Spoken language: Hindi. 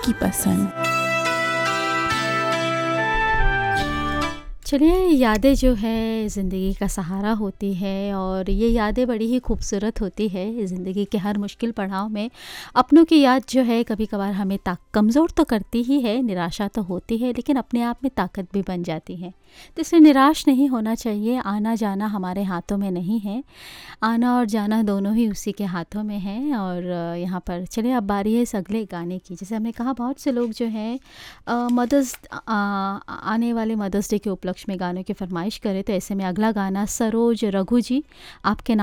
आपकी पसंद। चलिए, यादें जो है ज़िंदगी का सहारा होती है और ये यादें बड़ी ही खूबसूरत होती है। ज़िंदगी के हर मुश्किल पड़ाव में अपनों की याद जो है कभी कभार हमें कमज़ोर तो करती ही है, निराशा तो होती है, लेकिन अपने आप में ताकत भी बन जाती है। तो इसलिए निराश नहीं होना चाहिए। आना जाना हमारे हाथों में नहीं है, आना और जाना दोनों ही उसी के हाथों में है। और यहाँ पर चलिए, अब बारी है इस अगले गाने की। जैसे हमने कहा, बहुत से लोग जो हैं आने वाले मदर्स डे के उपलक्ष्य में गानों की फरमाइश करें, तो ऐसे में अगला गाना सरोज रघु जी आपके